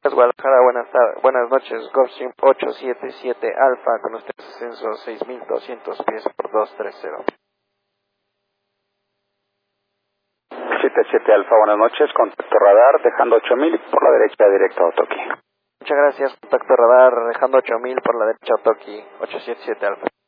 Guadalajara, buenas noches, Gulfstream 877 Alfa, con usted ascenso 6200 pies por 230. 77 Alfa, buenas noches, contacto radar, dejando 8000 por la derecha directo a Otoki. Muchas gracias, contacto radar, dejando 8000 por la derecha a Otoki, 877 Alfa.